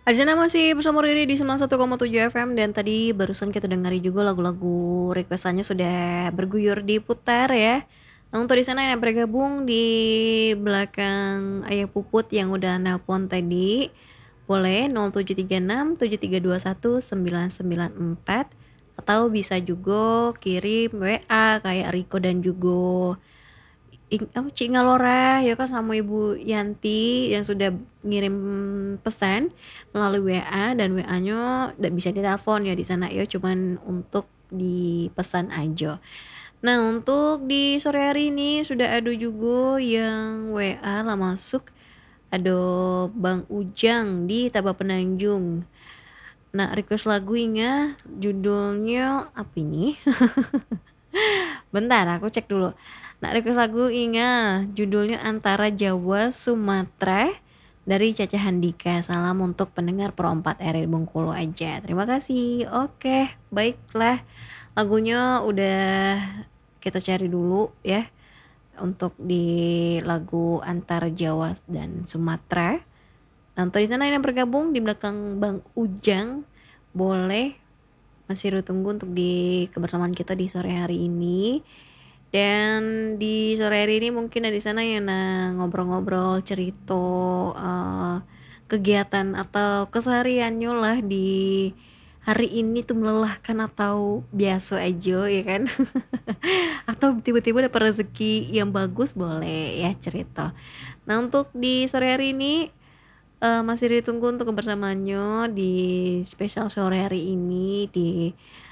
Arjana masih bersama Riri di 91,7 FM dan tadi barusan kita dengari juga lagu-lagu requestannya sudah berguyur diputar ya. Nah, untuk di sana yang bergabung di belakang Ayah Puput yang udah nelpon tadi boleh 0736 7321 994 atau bisa juga kirim WA kayak Riko dan juga Cik Ngalora ya kan sama Ibu Yanti yang sudah ngirim pesan melalui WA dan WA-nya tidak bisa ditelepon ya di sana ya cuman untuk dipesan aja. Nah untuk di sore hari ini sudah ada juga yang WA lah masuk ada Bang Ujang di Tabak Penanjung. Nah request lagunya judulnya apa ini? Bentar, aku cek dulu. Nah, request lagu Inga, judulnya Antara Jawa Sumatera dari Caca Handika. Salam untuk pendengar Pro 4 RRI Bengkulu aja. Terima kasih. Oke, baiklah. Lagunya udah kita cari dulu ya untuk di lagu Antara Jawa dan Sumatera. Nah, untuk di sana yang bergabung di belakang Bang Ujang, boleh masih tunggu untuk di kebersamaan kita di sore hari ini. Dan di sore hari ini mungkin ada di sana yang ngobrol-ngobrol cerita kegiatan atau kesehariannya lah di hari ini tuh melelahkan atau biasa aja ya kan. Atau tiba-tiba dapat rezeki yang bagus boleh ya cerita. Nah untuk di sore hari ini masih ditunggu untuk kebersamaannya di spesial sore hari ini di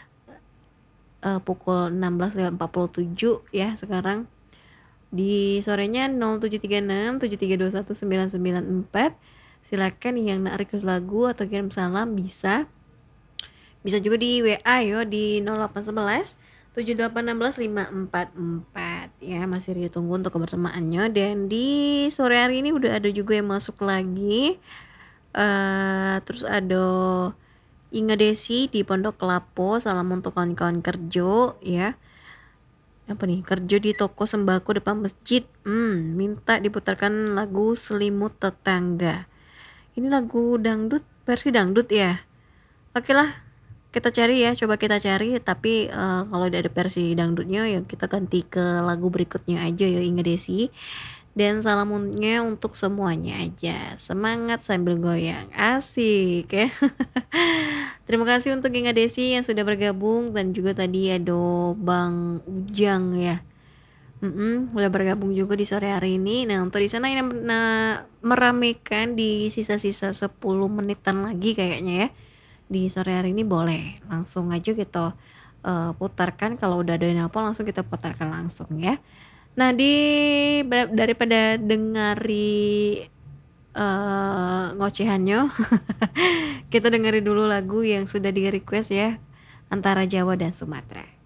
pukul 16.47 ya sekarang. Di sorenya 0736 7321 994. Silakan yang nak request lagu atau kirim salam bisa. Bisa juga di WA yo di 0811 7816 544 ya masih ditunggu untuk kebersamaannya. Dan di sore hari ini udah ada juga yang masuk lagi. Terus ada Inga Desi di Pondok Kelapa, salam untuk kawan-kawan kerja ya. Apa nih, kerja di toko sembako depan masjid. Minta diputarkan lagu Selimut Tetangga. Ini lagu dangdut, versi dangdut ya. Oke lah, kita cari ya, coba kita cari. Tapi kalau udah ada versi dangdutnya ya kita ganti ke lagu berikutnya aja ya Inga Desi. Dan salamnya untuk semuanya aja. Semangat sambil goyang. Asik ya. Terima kasih untuk Inga Desi yang sudah bergabung. Dan juga tadi ada Bang Ujang ya. Udah bergabung juga di sore hari ini. Nah untuk di sana ini meramaikan di sisa-sisa 10 menitan lagi kayaknya ya. Di sore hari ini boleh. Langsung aja kita putarkan. Kalau udah ada yang apa langsung kita putarkan langsung ya. Nah daripada dengari ngocehannya kita dengari dulu lagu yang sudah di request ya Antara Jawa dan Sumatera.